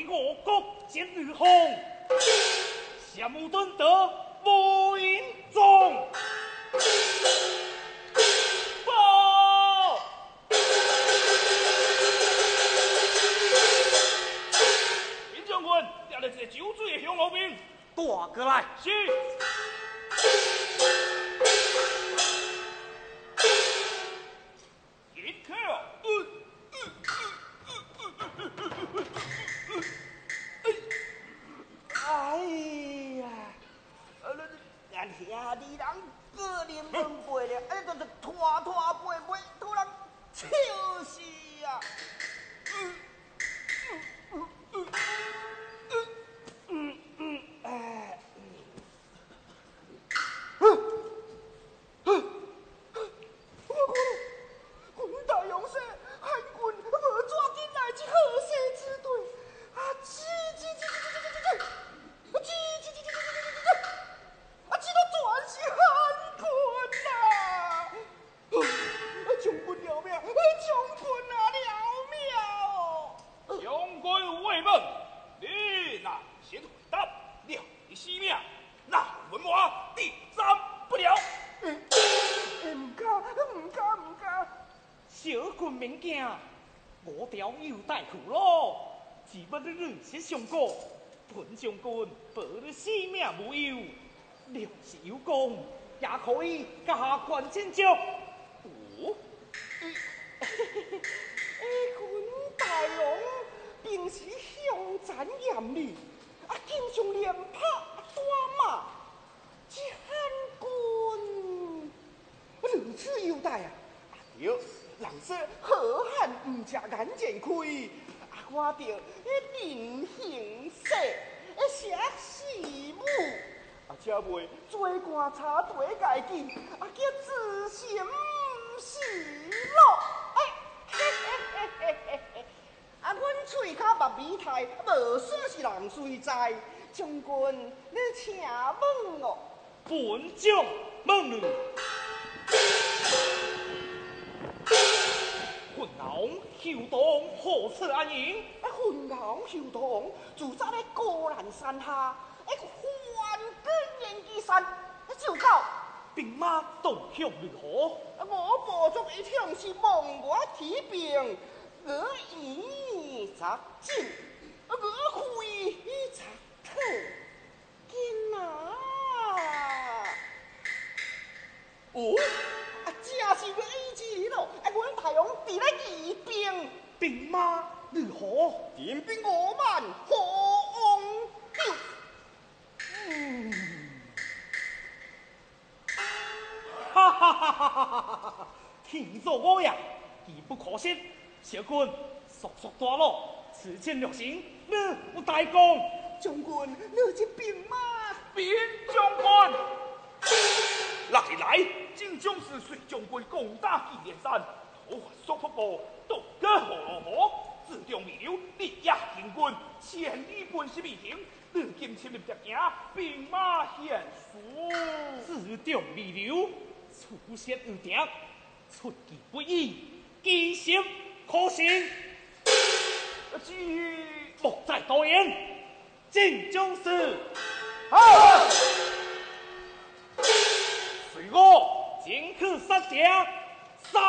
我国今日红，夏目敦德无影踪。报！林将军，抓来一个酒醉的乡老兵， 带过来。 是。 哎呀，俺兄弟人个人分配了，哎，就是拖背，突然笑死呀！大勇士，汉军无抓紧来这好势之队，啊！这都全是汉军呐！将军了命，将军啊了命！ 将军慰问，你那先回答，了你性命，那文华地斩不了。 唔敢！ 小军免惊，我条又带苦咯。只不你认识上过，本将军保你性命无忧，良是有功，也可以加官进爵。哦， 军大王平时凶残严厉，经常连拍大骂，这汉军如此优待啊！对，人说好汉唔食眼前亏，我着人形色，写事母，才袂做官差对家己，叫自信是咯。阮喙骹目美态，无算是人随在。将军，你请问哦。 本将问你。混淆后党何此安营？ 混淆后党住在咧高兰山下，环根延基山，就到兵马动向如何？ 我部族一向是望我提兵，我以则进，我挥则退，今啊！哦，正是个意志咯！阮大王伫咧移兵， 兵马如何？ 点兵5万，何往救？ 哈！天作我呀，义不可失。小军速大路，此前略行，你有大功。 将军，你这兵马， 边将军，来，今将士随将军攻打祁连山，讨还索托部，渡过河洛河，自中未留，力压秦军，千里奔袭未停。如今侵入敌境，兵马险阻，自中未留，出现有敌，出其不意，机心可行。只莫再多言，进将士。随我进去杀敌。